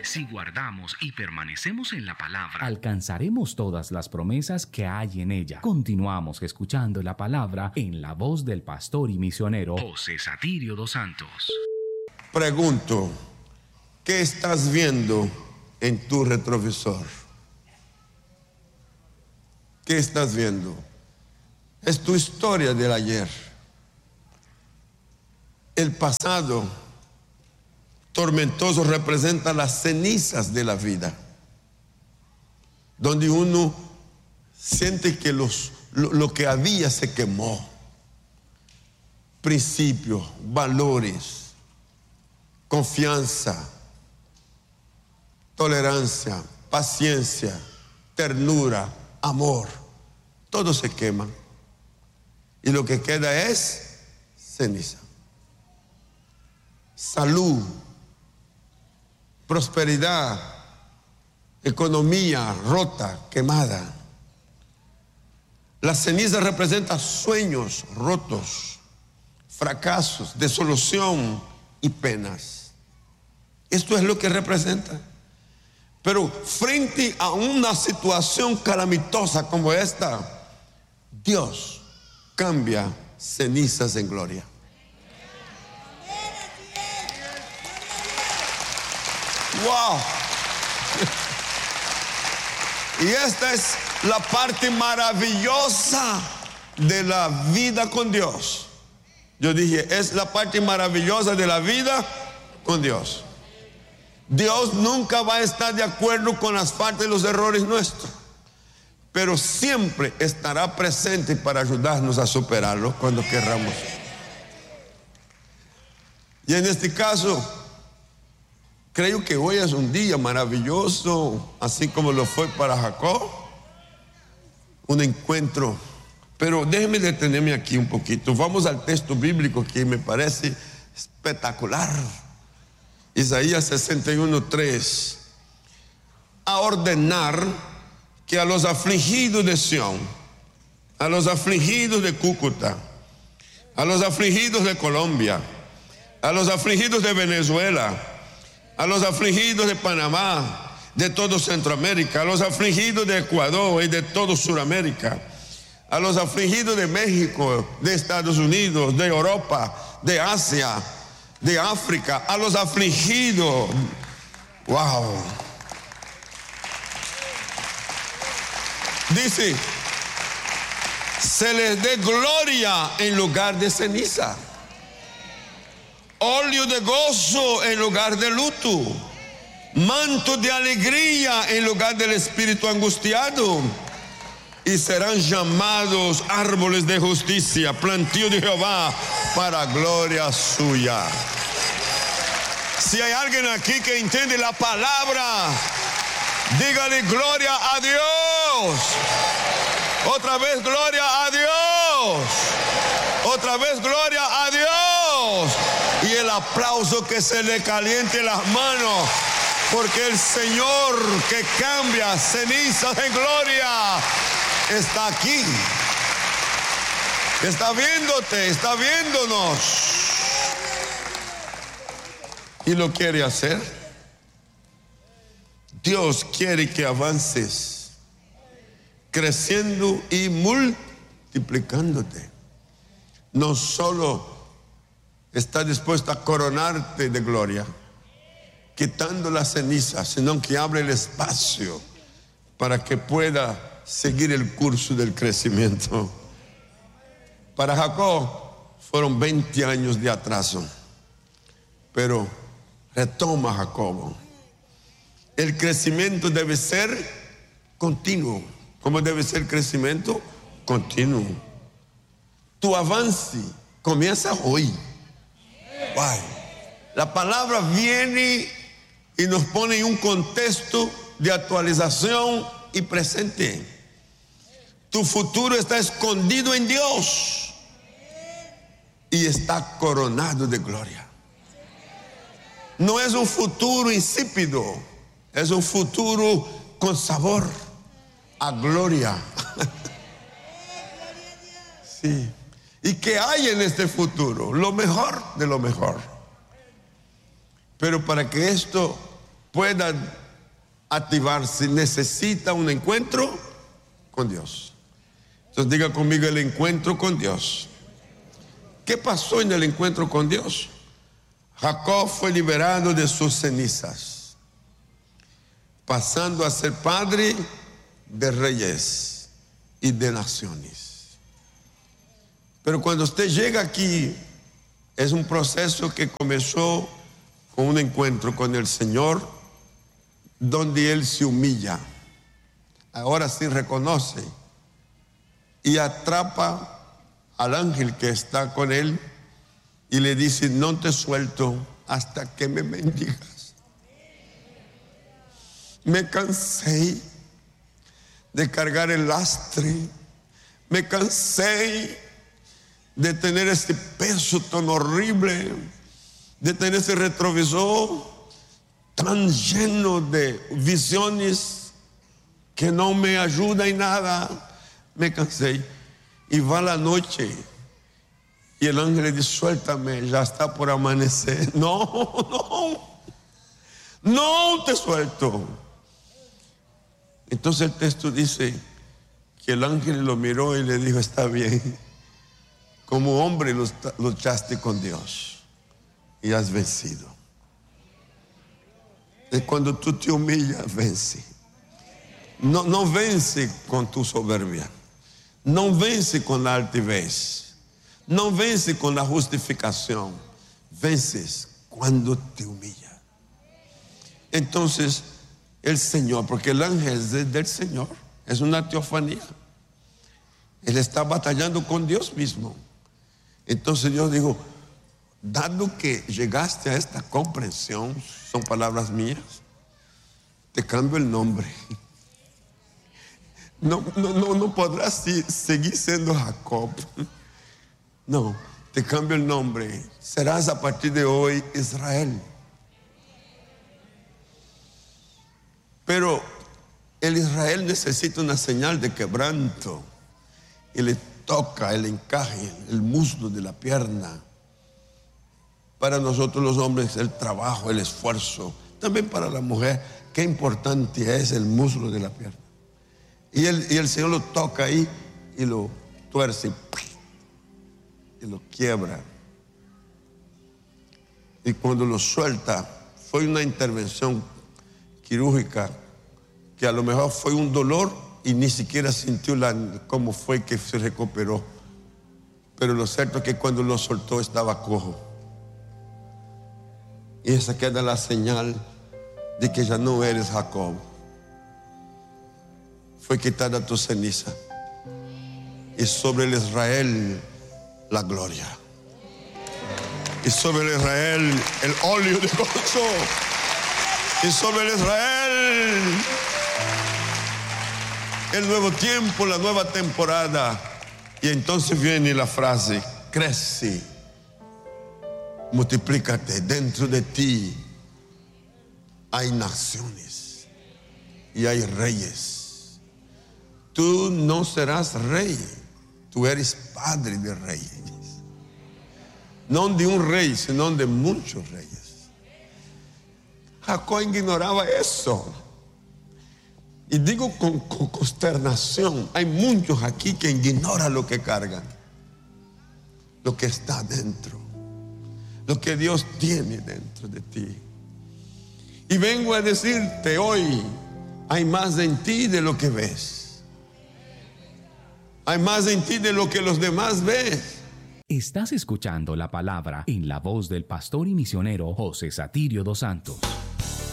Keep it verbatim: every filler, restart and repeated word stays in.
Si guardamos y permanecemos en la palabra, alcanzaremos todas las promesas que hay en ella. Continuamos escuchando la palabra en la voz del pastor y misionero José Satirio dos Santos. Pregunto, ¿qué estás viendo en tu retrovisor? ¿Qué estás viendo? Es tu historia del ayer. El pasado tormentoso representa las cenizas de la vida, donde uno siente que los, lo, lo que había se quemó. Principios, valores, confianza, tolerancia, paciencia, ternura, amor, todo se quema. Y lo que queda es ceniza. Salud, prosperidad, economía rota, quemada. La ceniza representa sueños rotos, fracasos, desolación y penas. Esto es lo que representa. Pero frente a una situación calamitosa como esta, Dios cambia cenizas en gloria. ¡Wow! Y esta es la parte maravillosa de la vida con Dios. Yo dije, es la parte maravillosa de la vida con Dios. Dios nunca va a estar de acuerdo con las faltas y los errores nuestros, pero siempre estará presente para ayudarnos a superarlo cuando querramos. Y en este caso, creo que hoy es un día maravilloso, así como lo fue para Jacob, un encuentro. Pero déjeme detenerme aquí un poquito. Vamos al texto bíblico que me parece espectacular. Isaías sesenta y uno, tres. A ordenar que a los afligidos de Sión, a los afligidos de Cúcuta, a los afligidos de Colombia, a los afligidos de Venezuela, a los afligidos de Panamá, de todo Centroamérica, a los afligidos de Ecuador y de todo Sudamérica, a los afligidos de México, de Estados Unidos, de Europa, de Asia, de África, a los afligidos. Wow. Dice, se les dé gloria en lugar de ceniza, óleo de gozo en lugar de luto, manto de alegría en lugar del espíritu angustiado, y serán llamados árboles de justicia, plantío de Jehová para gloria suya. Si hay alguien aquí que entiende la palabra, dígale gloria a Dios. Otra vez gloria a Dios. Otra vez gloria a Dios. Y el aplauso que se le caliente las manos, porque el Señor que cambia cenizas en gloria está aquí. Está viéndote, está viéndonos. Y lo quiere hacer. Dios quiere que avances, creciendo y multiplicándote. No solo está dispuesto a coronarte de gloria, quitando la ceniza, sino que abre el espacio para que pueda seguir el curso del crecimiento. Para Jacob fueron veinte años de atraso, pero retoma Jacob. El crecimiento debe ser continuo. ¿Cómo debe ser el crecimiento? Continuo. Tu avance comienza hoy. Wow. La palabra viene y nos pone en un contexto de actualización y presente. Tu futuro está escondido en Dios y está coronado de gloria. No es un futuro insípido, es un futuro con sabor a gloria. Sí. ¿Y qué hay en este futuro? Lo mejor de lo mejor. Pero para que esto pueda activarse, necesita un encuentro con Dios. Entonces diga conmigo: el encuentro con Dios. ¿Qué pasó en el encuentro con Dios? Jacob fue liberado de sus cenizas, pasando a ser padre de reyes y de naciones. Pero cuando usted llega aquí, es un proceso que comenzó con un encuentro con el Señor, donde Él se humilla. Ahora sí reconoce y atrapa al ángel que está con él y le dice: no te suelto hasta que me bendigas. Me cansé de cargar el lastre, me cansé de tener este peso tan horrible, de tener ese retrovisor tan lleno de visiones que no me ayuda en nada. Me cansé. Y va la noche y el ángel le dice: suéltame, ya está por amanecer. No, no, no te suelto. Entonces el texto dice que el ángel lo miró y le dijo: está bien, como hombre luchaste con Dios y has vencido. Es cuando tú te humillas, vence. No, no vence con tu soberbia. No vence con la altivez. No vence con la justificación. Vences cuando te humillas. Entonces, el Señor, porque el ángel es del Señor, es una teofanía. Él está batallando con Dios mismo. Entonces Dios dijo: dado que llegaste a esta comprensión, son palabras mías, te cambio el nombre. No, no, no, no podrás seguir siendo Jacob. No, te cambio el nombre. Serás a partir de hoy Israel. Pero el Israel necesita una señal de quebranto. Y le toca el encaje, el muslo de la pierna. Para nosotros los hombres, el trabajo, el esfuerzo. También para la mujer, qué importante es el muslo de la pierna. Y el, y el Señor lo toca ahí y lo tuerce y lo quiebra. Y cuando lo suelta, fue una intervención quirúrgica que a lo mejor fue un dolor y ni siquiera sintió la, cómo fue que se recuperó. Pero lo cierto es que cuando lo soltó estaba cojo. Y esa queda la señal de que ya no eres Jacob. Fue quitada tu ceniza y sobre el Israel la gloria, y sobre el Israel el óleo de gozo, y sobre el Israel el nuevo tiempo, la nueva temporada. Y entonces viene la frase: crece, multiplícate. Dentro de ti hay naciones y hay reyes. Tú no serás rey, tú eres padre de reyes. No de un rey, sino de muchos reyes. Jacob ignoraba eso. Y digo con, con consternación, hay muchos aquí que ignoran lo que cargan, lo que está dentro, lo que Dios tiene dentro de ti. Y vengo a decirte hoy: hay más en ti de lo que ves. Hay más en ti de lo que los demás ven. Estás escuchando la palabra en la voz del pastor y misionero José Satirio dos Santos.